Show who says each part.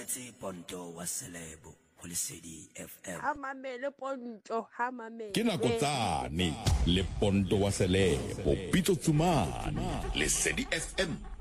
Speaker 1: mametse Ponto wa Selebo go Lesedi FM.
Speaker 2: Ha mamele Ponto, ha mamele.
Speaker 3: Ke nako tsane le Ponto wa Selebo Pitso Tsumane Lesedi FM.